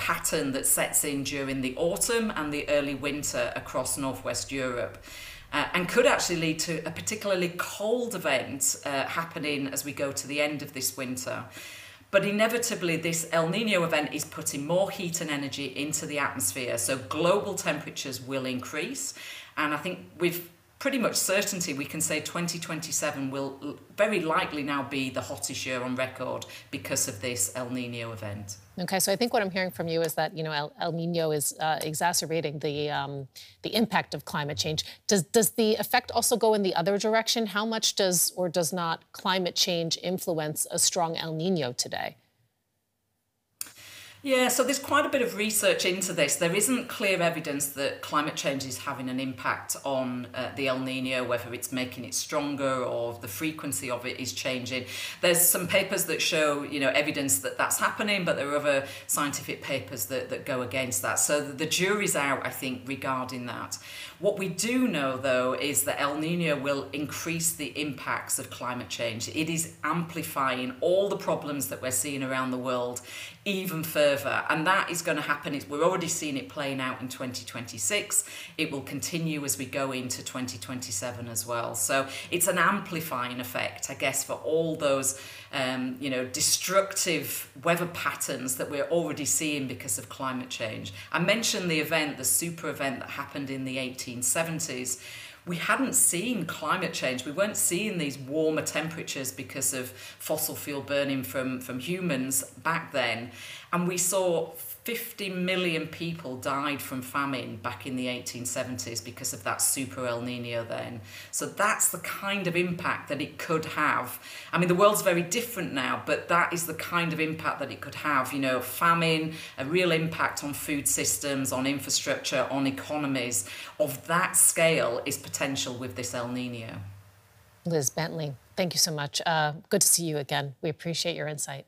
pattern that sets in during the autumn and the early winter across Northwest Europe. And could actually lead to a particularly cold event happening as we go to the end of this winter. But inevitably, this El Nino event is putting more heat and energy into the atmosphere, so global temperatures will increase. And I think with pretty much certainty we can say 2027 will very likely now be the hottest year on record because of this El Nino event. Okay, so I think what I'm hearing from you is that, you know, El Nino is exacerbating the impact of climate change. Does the effect also go in the other direction? How much does or does not climate change influence a strong El Nino today? Yeah, so there's quite a bit of research into this. There isn't clear evidence that climate change is having an impact on the El Nino, whether it's making it stronger or the frequency of it is changing. There's some papers that show, you know, evidence that that's happening, but there are other scientific papers that go against that. So the jury's out, I think, regarding that. What we do know, though, is that El Nino will increase the impacts of climate change. It is amplifying all the problems that we're seeing around the world even further. And that is going to happen. We're already seeing it playing out in 2026. It will continue as we go into 2027 as well. So it's an amplifying effect, I guess, for all those you know, destructive weather patterns that we're already seeing because of climate change. I mentioned the event, the super event that happened in the 1870s. We hadn't seen climate change. We weren't seeing these warmer temperatures because of fossil fuel burning from humans back then. And we saw 50 million people died from famine back in the 1870s because of that super El Nino then. So that's the kind of impact that it could have. I mean, the world's very different now, but that is the kind of impact that it could have. You know, famine, a real impact on food systems, on infrastructure, on economies. Of that scale is potential with this El Nino. Liz Bentley, thank you so much. Good to see you again. We appreciate your insight.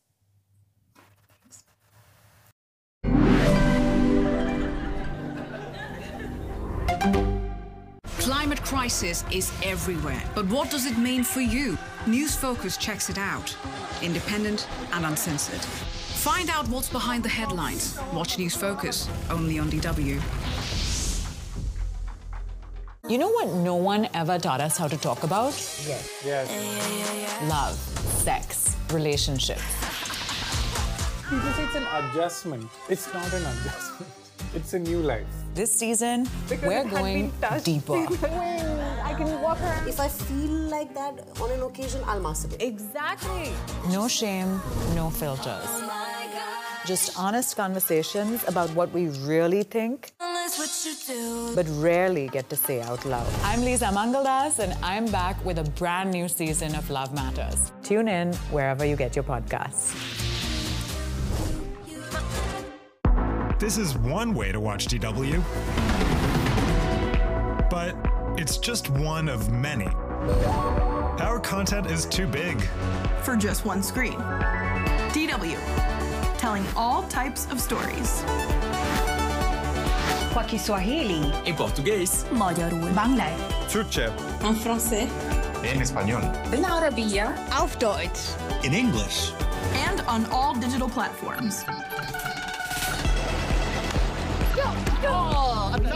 Climate crisis is everywhere. But what does it mean for you? News Focus checks it out. Independent and uncensored. Find out what's behind the headlines. Watch News Focus, only on DW. You know what no one ever taught us how to talk about? Yes. Love, sex, relationships. People say it's an adjustment. It's not an adjustment. It's a new life. This season, we're going deeper. I can walk around. If I feel like that on an occasion, I'll masturbate. Exactly. No shame, no filters. Just honest conversations about what we really think, but rarely get to say out loud. I'm Lisa Mangaldas, and I'm back with a brand new season of Love Matters. Tune in wherever you get your podcasts. This is one way to watch DW, but it's just one of many. Our content is too big for just one screen. DW, telling all types of stories. Kwa Kiswahili, en portugués, magyarul, Bangla, Türkçe, en français, en español, in Arabiya, auf Deutsch, in English, and on all digital platforms. And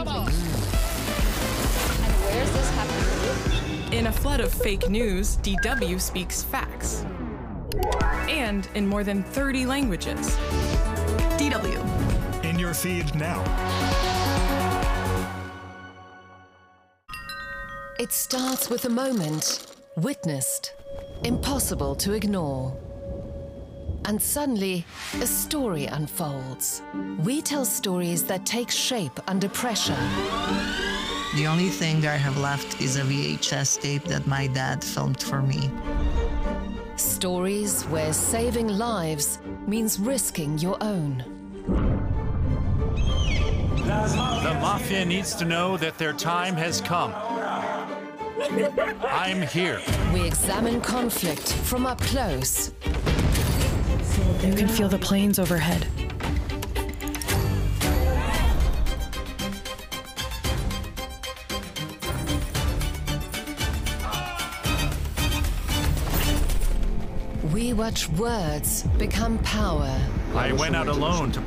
where's this happening? In a flood of fake news, DW speaks facts. And in more than 30 languages. DW. In your feed now. It starts with a moment, witnessed, impossible to ignore. And suddenly, a story unfolds. We tell stories that take shape under pressure. The only thing that I have left is a VHS tape that my dad filmed for me. Stories where saving lives means risking your own. The Mafia needs to know that their time has come. I'm here. We examine conflict from up close. You can feel the planes overhead. We watch words become power. I went out alone to